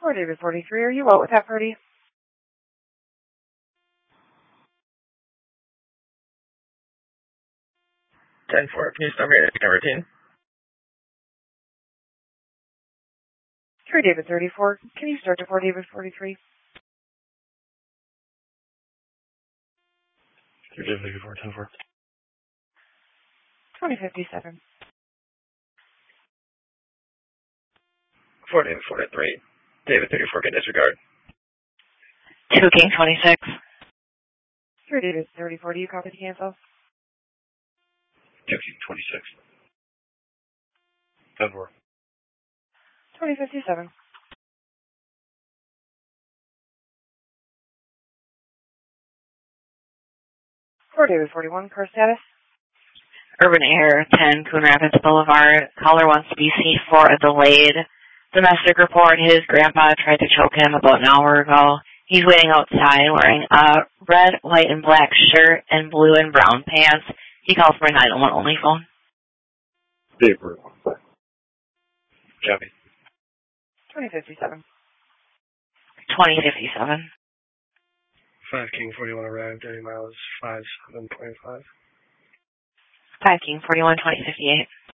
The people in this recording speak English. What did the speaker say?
For David 43, are you out with that party? Ten four. Can you start me at number 10? For David 34, can you start to for David 43? For David 34, 10 4. 2057. For David 43. David 34, get disregard. 2 King 26. For David 34, do you copy the cancel? 2 King 26. 10 4. 2057. For David 41, car status? Urban Air 10 Coon Rapids Boulevard. Caller wants to be seen for a delayed domestic report. His grandpa tried to choke him about an hour ago. He's waiting outside wearing a red, white, and black shirt and blue and brown pants. He called for a 911 only phone. Paper. Copy. 2057. 2057. 5 King 41 arrived, 30 miles, 57.5. 5 King 41 2058.